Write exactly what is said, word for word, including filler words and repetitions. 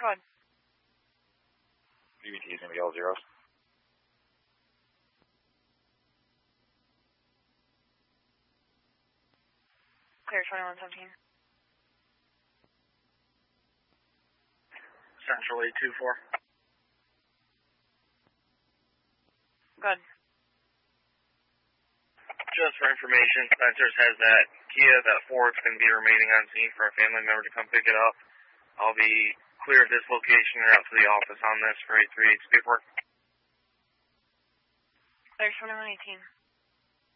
Go ahead. D B T is going to be all zeros. Clear twenty-one seventeen. Central eight two four. Good. Just for information, Spencer's has that Kia, that Ford's going to be remaining on scene for a family member to come pick it up. I'll be clear of this location or out to the office on this for eight three eight's paperwork. Clear twenty-one eighteen.